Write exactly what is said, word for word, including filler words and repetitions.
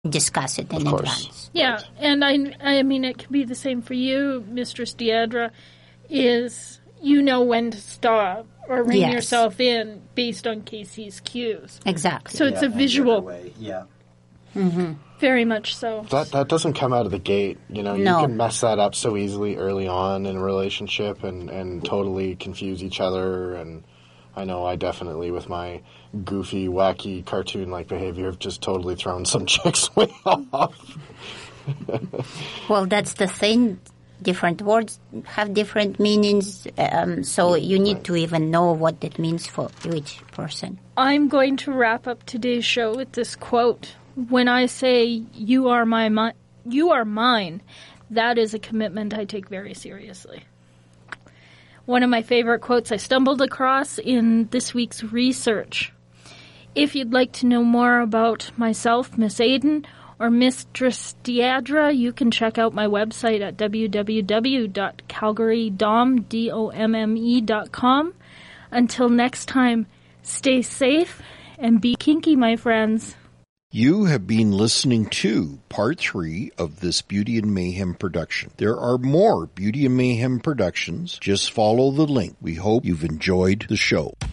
discuss it in advance. Yeah, and I, I mean, it can be the same for you, Mistress Deidre, is you know when to stop or rein Yes. yourself in based on Casey's cues. Exactly. So it's Yeah, a and the visual. other way, yeah. Mm-hmm. Very much so. That that doesn't come out of the gate. You know, No. you can mess that up so easily early on in a relationship and, and totally confuse each other. And I know I definitely, with my goofy, wacky, cartoon-like behavior, have just totally thrown some chicks way off. Well, that's the thing. Different words have different meanings, um, so you need to even know what it means for each person. I'm going to wrap up today's show with this quote. When I say, you are my mi- you are mine, that is a commitment I take very seriously. One of my favorite quotes I stumbled across in this week's research. If you'd like to know more about myself, Miss Aiden, or Mistress Deidre, you can check out my website at w w w dot calgary dom dot com. Until next time, stay safe and be kinky, my friends. You have been listening to part three of this Beauty and Mayhem production. There are more Beauty and Mayhem productions. Just follow the link. We hope you've enjoyed the show.